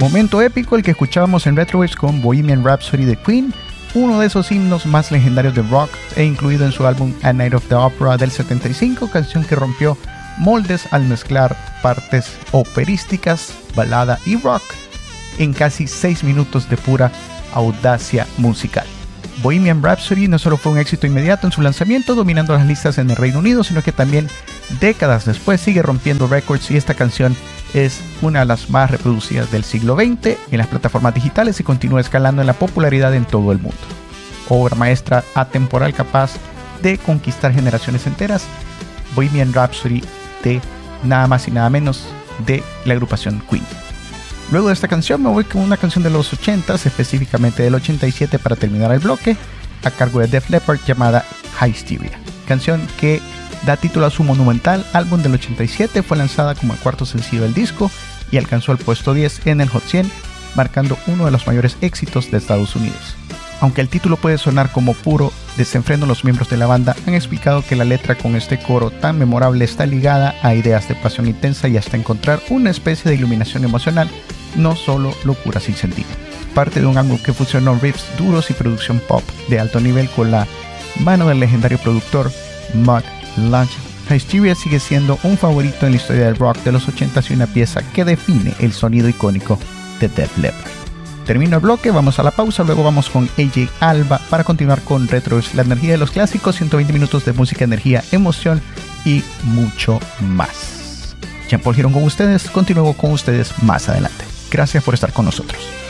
Momento épico el que escuchábamos en Retrowaves con Bohemian Rhapsody de Queen, uno de esos himnos más legendarios de rock e incluido en su álbum A Night of the Opera del 75, canción que rompió moldes al mezclar partes operísticas, balada y rock en casi 6 minutos de pura audacia musical. Bohemian Rhapsody no solo fue un éxito inmediato en su lanzamiento, dominando las listas en el Reino Unido, sino que también décadas después sigue rompiendo récords y esta canción es una de las más reproducidas del siglo XX en las plataformas digitales y continúa escalando en la popularidad en todo el mundo. Obra maestra atemporal capaz de conquistar generaciones enteras, Bohemian Rhapsody de nada más y nada menos de la agrupación Queen. Luego de esta canción me voy con una canción de los 80s, específicamente del 87 para terminar el bloque, a cargo de Def Leppard llamada Hysteria. Canción que da título a su monumental álbum del 87, fue lanzada como el cuarto sencillo del disco y alcanzó el puesto 10 en el Hot 100, marcando uno de los mayores éxitos de Estados Unidos. Aunque el título puede sonar como puro desenfreno, los miembros de la banda han explicado que la letra con este coro tan memorable está ligada a ideas de pasión intensa y hasta encontrar una especie de iluminación emocional, no solo locura sin sentido. Parte de un álbum que fusionó riffs duros y producción pop de alto nivel con la mano del legendario productor Mutt Lange, Hysteria sigue siendo un favorito en la historia del rock de los 80s y una pieza que define el sonido icónico de Def Leppard. Termino el bloque, vamos a la pausa, luego vamos con AJ Alba para continuar con Retrowaves, la energía de los clásicos, 120 minutos de música, energía, emoción y mucho más. Jean Paul Girón con ustedes, continúo con ustedes más adelante. Gracias por estar con nosotros.